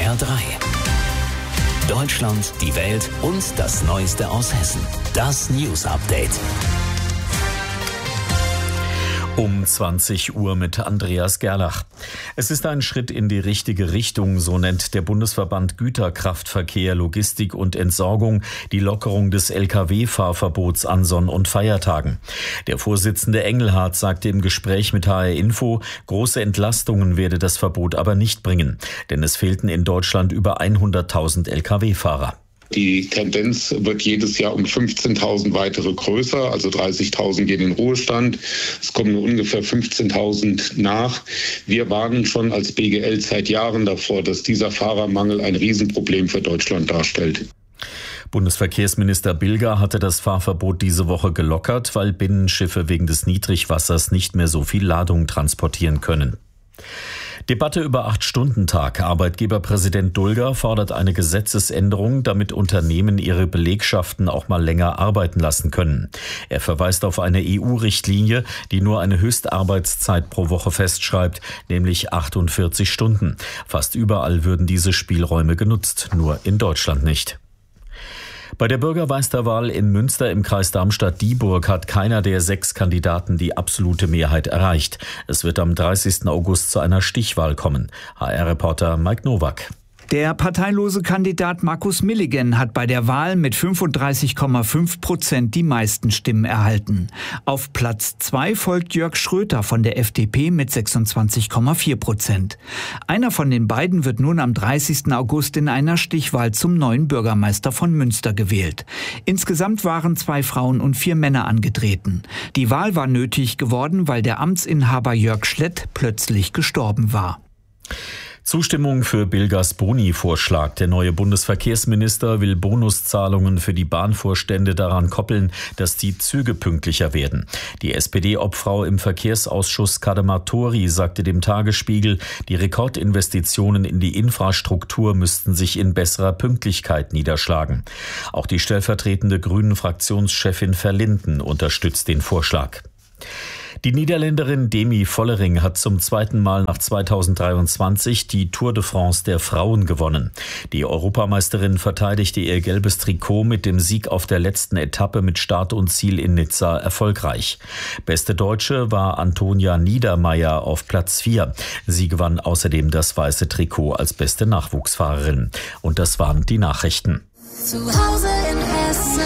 HR3. Deutschland, die Welt und das Neueste aus Hessen. Das News Update. Um 20 Uhr mit Andreas Gerlach. Es ist ein Schritt in die richtige Richtung, so nennt der Bundesverband Güterkraftverkehr, Logistik und Entsorgung die Lockerung des Lkw-Fahrverbots an Sonn- und Feiertagen. Der Vorsitzende Engelhardt sagte im Gespräch mit HR Info, große Entlastungen werde das Verbot aber nicht bringen, denn es fehlten in Deutschland über 100.000 Lkw-Fahrer. Die Tendenz wird jedes Jahr um 15.000 weitere größer, also 30.000 gehen in Ruhestand. Es kommen nur ungefähr 15.000 nach. Wir warnen schon als BGL seit Jahren davor, dass dieser Fahrermangel ein Riesenproblem für Deutschland darstellt. Bundesverkehrsminister Bilger hatte das Fahrverbot diese Woche gelockert, weil Binnenschiffe wegen des Niedrigwassers nicht mehr so viel Ladung transportieren können. Debatte über 8-Stunden-Tag. Arbeitgeberpräsident Dulger fordert eine Gesetzesänderung, damit Unternehmen ihre Belegschaften auch mal länger arbeiten lassen können. Er verweist auf eine EU-Richtlinie, die nur eine Höchstarbeitszeit pro Woche festschreibt, nämlich 48 Stunden. Fast überall würden diese Spielräume genutzt, nur in Deutschland nicht. Bei der Bürgermeisterwahl in Münster im Kreis Darmstadt-Dieburg hat keiner der 6 Kandidaten die absolute Mehrheit erreicht. Es wird am 30. August zu einer Stichwahl kommen. HR-Reporter Mike Nowak. Der parteilose Kandidat Markus Milligen hat bei der Wahl mit 35,5% die meisten Stimmen erhalten. Auf Platz 2 folgt Jörg Schröter von der FDP mit 26,4%. Einer von den beiden wird nun am 30. August in einer Stichwahl zum neuen Bürgermeister von Münster gewählt. Insgesamt waren 2 Frauen und 4 Männer angetreten. Die Wahl war nötig geworden, weil der Amtsinhaber Jörg Schlett plötzlich gestorben war. Zustimmung für Bilgers Boni-Vorschlag. Der neue Bundesverkehrsminister will Bonuszahlungen für die Bahnvorstände daran koppeln, dass die Züge pünktlicher werden. Die SPD-Obfrau im Verkehrsausschuss Kadema Tori sagte dem Tagesspiegel, die Rekordinvestitionen in die Infrastruktur müssten sich in besserer Pünktlichkeit niederschlagen. Auch die stellvertretende Grünen-Fraktionschefin Verlinden unterstützt den Vorschlag. Die Niederländerin Demi Vollering hat zum zweiten Mal nach 2023 die Tour de France der Frauen gewonnen. Die Europameisterin verteidigte ihr gelbes Trikot mit dem Sieg auf der letzten Etappe mit Start und Ziel in Nizza erfolgreich. Beste Deutsche war Antonia Niedermeier auf Platz 4. Sie gewann außerdem das weiße Trikot als beste Nachwuchsfahrerin. Und das waren die Nachrichten. Zu Hause in Hessen.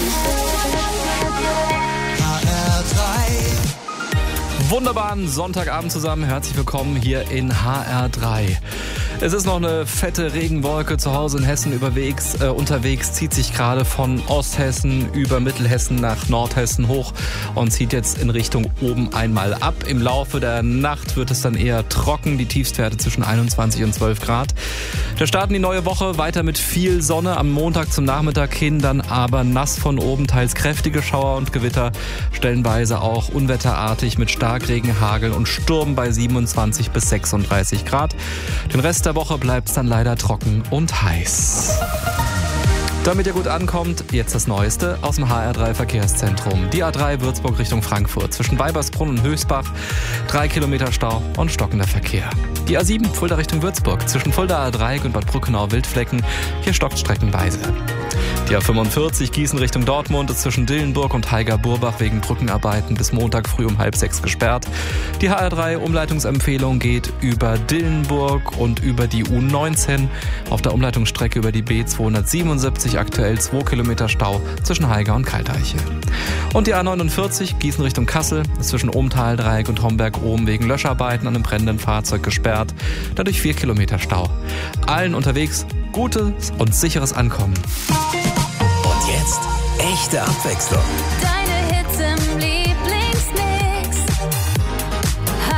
Wunderbaren Sonntagabend zusammen. Herzlich willkommen hier in HR3. Es ist noch eine fette Regenwolke zu Hause in Hessen unterwegs, zieht sich gerade von Osthessen über Mittelhessen nach Nordhessen hoch und zieht jetzt in Richtung oben einmal ab. Im Laufe der Nacht wird es dann eher trocken, die Tiefstwerte zwischen 21 und 12 Grad. Wir starten die neue Woche weiter mit viel Sonne, am Montag zum Nachmittag hin, dann aber nass von oben, teils kräftige Schauer und Gewitter, stellenweise auch unwetterartig mit Starkregen, Hagel und Sturm bei 27 bis 36 Grad. Den Rest der Woche bleibt es dann leider trocken und heiß. Damit ihr gut ankommt, jetzt das Neueste aus dem HR3 Verkehrszentrum. Die A3 Würzburg Richtung Frankfurt. Zwischen Weibersbrunn und Höchstbach 3 Kilometer Stau und stockender Verkehr. Die A7 Fulda Richtung Würzburg. Zwischen Fulda A3 und Bad Brückenau-Wildflecken. Hier stockt streckenweise. Die A45 Gießen Richtung Dortmund ist zwischen Dillenburg und Haiger-Burbach wegen Brückenarbeiten bis Montag früh um 5:30 gesperrt. Die HR3 Umleitungsempfehlung geht über Dillenburg und über die U19. Auf der Umleitungsstrecke über die B277 aktuell 2 Kilometer Stau zwischen Haiger und Kalteiche. Und die A49 Gießen Richtung Kassel ist zwischen Ohmtal-Dreieck und Homberg-Ohm wegen Löscharbeiten an einem brennenden Fahrzeug gesperrt. Dadurch 4 Kilometer Stau. Allen unterwegs gutes und sicheres Ankommen. Und jetzt echte Abwechslung. Deine Hits im Lieblingsmix.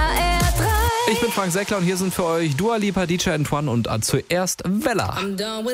HR3. Ich bin Frank Seckler und hier sind für euch Dua Lipa, DJ Antoine und zuerst Vella. I'm done with